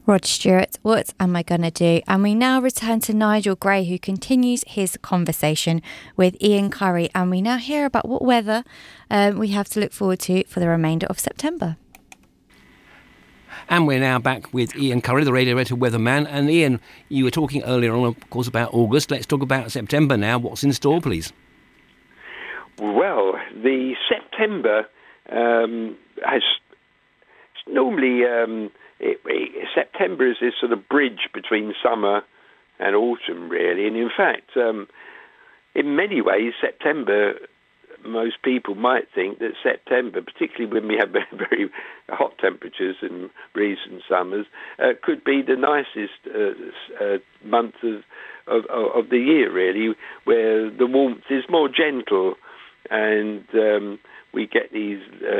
Rod Stewart, what am I gonna do? And we now return to Nigel Gray, who continues his conversation with Ian Curry, and we now hear about what weather we have to look forward to for the remainder of September. And we're now back with Ian Curry, the Radio Red Hill weatherman. And Ian, you were talking earlier on, of course, about August. Let's talk about September now. What's in store, please? Well, the September has normally... September is this sort of bridge between summer and autumn, really. And in fact, in many ways, September, most people might think that September, particularly when we have very hot temperatures in recent summers, could be the nicest month of the year, really, where the warmth is more gentle and we get these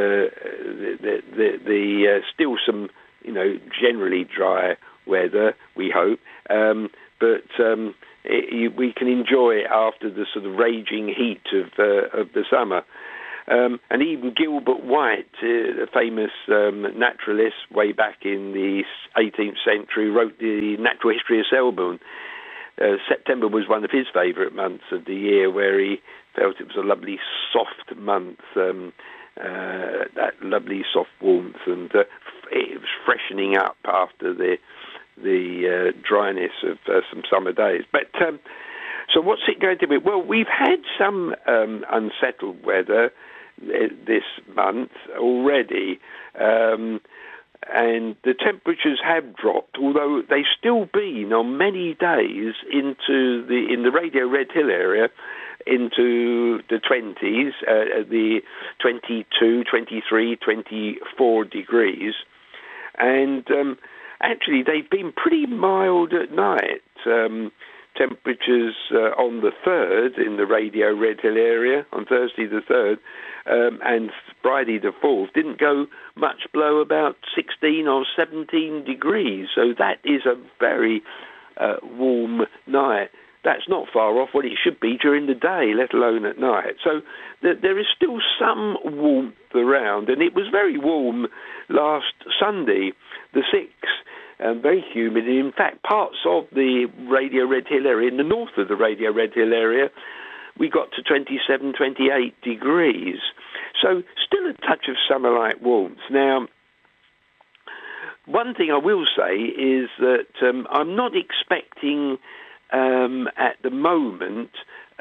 still some generally dry weather, we hope, but we can enjoy it after the sort of raging heat of the summer. And even Gilbert White, the famous naturalist way back in the 18th century, wrote the Natural History of Selborne. September was one of his favourite months of the year, where he felt it was a lovely soft month, that lovely soft warmth, and it was freshening up after the dryness of some summer days. But so what's it going to be? Well, we've had some unsettled weather this month already, and the temperatures have dropped, although they've still been on many days in the Radio Red Hill area into the 20s, the 22, 23, 24 degrees. And actually, they've been pretty mild at night. Temperatures on the 3rd in the Radio Red Hill area, on Thursday the 3rd, and Friday the 4th, didn't go much below about 16 or 17 degrees. So that is a very warm night. That's not far off what it should be during the day, let alone at night. So there is still some warmth around, and it was very warm last Sunday, the 6th, very humid. In fact, parts of the Radio Red Hill area, in the north of the Radio Red Hill area, we got to 27, 28 degrees. So still a touch of summer-like warmth. Now, one thing I will say is that I'm not expecting... at the moment,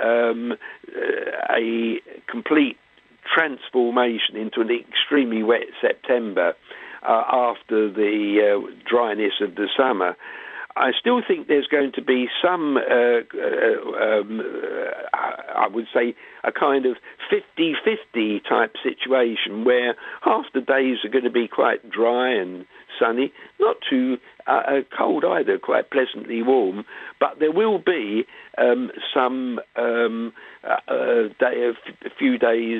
a complete transformation into an extremely wet September after the dryness of the summer. I still think there's going to be some, I would say, a kind of 50-50 type situation where half the days are going to be quite dry and sunny, not too cold either, quite pleasantly warm, but there will be a few days,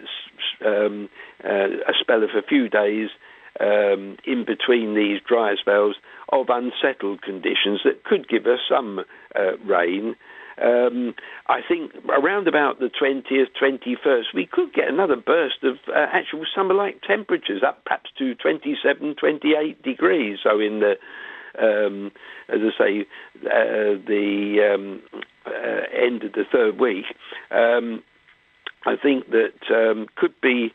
a spell of a few days in between these dry spells of unsettled conditions that could give us some rain. I think around about the 20th, 21st, we could get another burst of actual summer-like temperatures, up perhaps to 27, 28 degrees. So in the, as I say, the end of the third week, I think that could be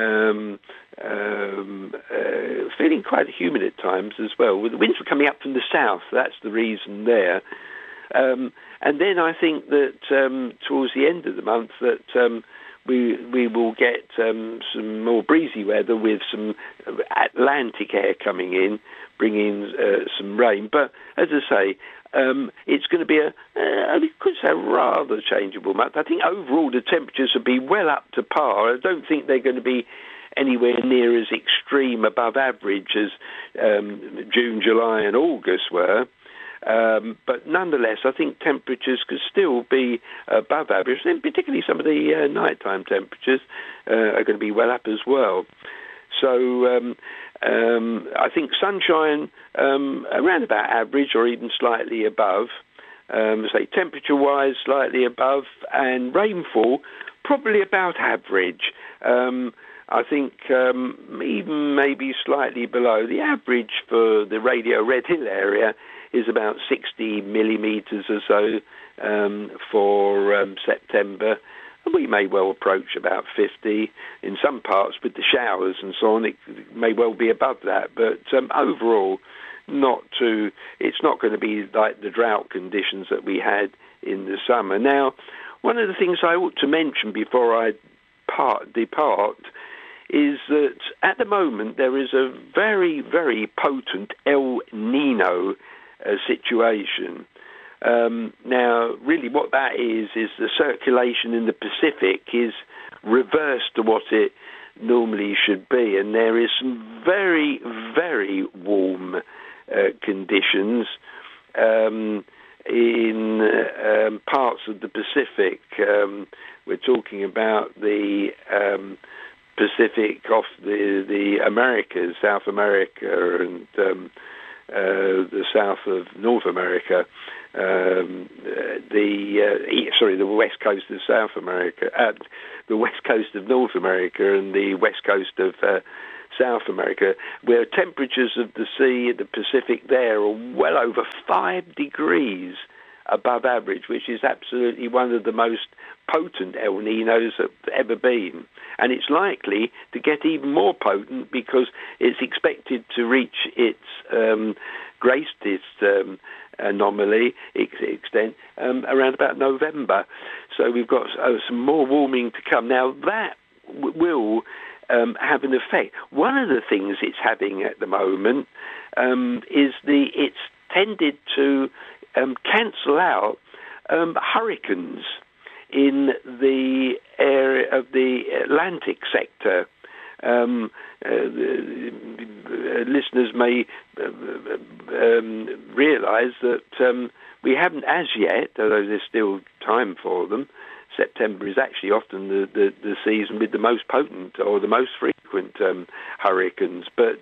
feeling quite humid at times as well. With the winds were coming up from the south, that's the reason there. And then I think that towards the end of the month that we will get some more breezy weather with some Atlantic air coming in, bringing some rain. But as I say, it's going to be we could say a rather changeable month. I think overall the temperatures will be well up to par. I don't think they're going to be anywhere near as extreme above average as June, July and August were. But nonetheless, I think temperatures could still be above average, and particularly some of the nighttime temperatures are going to be well up as well. So I think sunshine around about average or even slightly above, say temperature-wise slightly above, and rainfall probably about average. I think even maybe slightly below. The average for the Radio Red Hill area is about 60 millimetres or so for September. And we may well approach about 50 in some parts with the showers and so on. It may well be above that, but overall, it's not going to be like the drought conditions that we had in the summer. Now, one of the things I ought to mention before I depart is that at the moment there is a very, very potent El Nino situation. Now, really what that is the circulation in the Pacific is reversed to what it normally should be, and there is some very, very warm conditions in parts of the Pacific. We're talking about the Pacific off the Americas, South America, and the south of North America. The west coast of South America, the west coast of North America, and the west coast of South America, where temperatures of the sea in the Pacific there are well over 5 degrees above average, which is absolutely one of the most potent El Ninos that have ever been. And it's likely to get even more potent because it's expected to reach its anomaly extent around about November. So we've got some more warming to come. Now that will have an effect. One of the things it's having at the moment is it's tended to cancel out hurricanes in the area of the Atlantic sector. Listeners may realise that we haven't as yet, although there's still time for them. September is actually often the season with the most potent or the most frequent hurricanes. But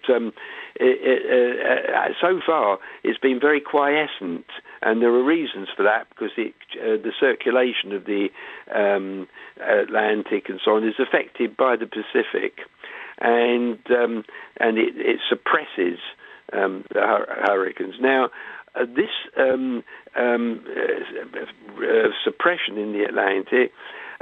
so far it's been very quiescent, and there are reasons for that because the circulation of the Atlantic and so on is affected by the Pacific, and it suppresses the hurricanes. Now, this suppression in the Atlantic,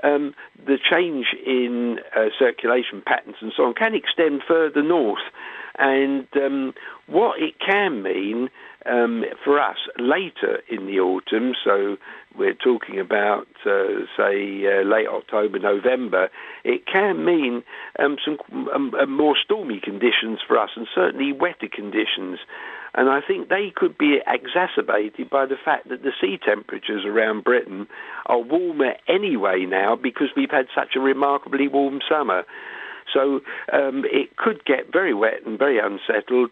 the change in circulation patterns and so on can extend further north. And what it can mean for us later in the autumn, so we're talking about, late October, November, it can mean some more stormy conditions for us and certainly wetter conditions. And I think they could be exacerbated by the fact that the sea temperatures around Britain are warmer anyway now because we've had such a remarkably warm summer. So it could get very wet and very unsettled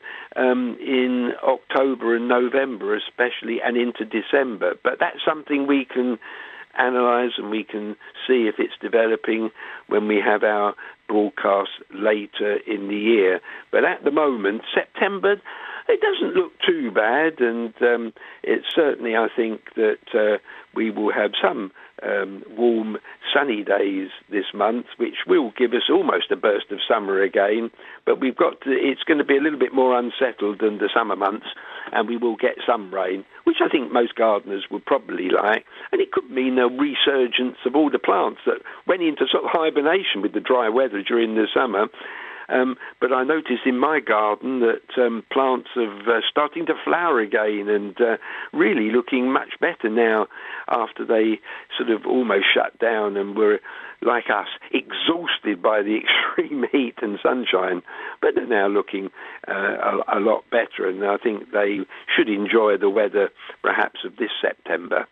in October and November especially, and into December. But that's something we can analyse and we can see if it's developing when we have our broadcast later in the year. But at the moment, September, it doesn't look too bad, and it's certainly, I think, that we will have some warm, sunny days this month, which will give us almost a burst of summer again. But it's going to be a little bit more unsettled than the summer months, and we will get some rain, which I think most gardeners would probably like. And it could mean a resurgence of all the plants that went into sort of hibernation with the dry weather during the summer. But I noticed in my garden that plants are starting to flower again and really looking much better now after they sort of almost shut down and were, like us, exhausted by the extreme heat and sunshine. But they're now looking a lot better, and I think they should enjoy the weather perhaps of this September.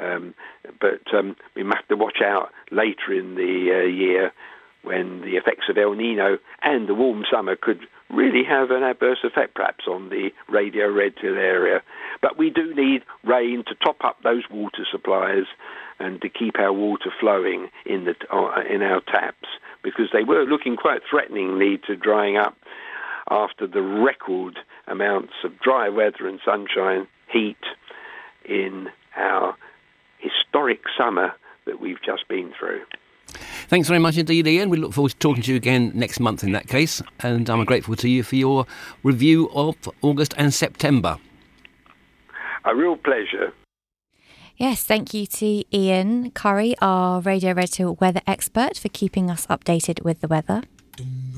But we must have to watch out later in the year when the effects of El Nino and the warm summer could really have an adverse effect perhaps on the Radio Red Hill area. But we do need rain to top up those water supplies and to keep our water flowing in our taps, because they were looking quite threateningly to drying up after the record amounts of dry weather and sunshine, heat in our historic summer that we've just been through. Thanks very much indeed, Ian. We look forward to talking to you again next month in that case. And I'm grateful to you for your review of August and September. A real pleasure. Yes, thank you to Ian Curry, our Radio Red Hill weather expert, for keeping us updated with the weather.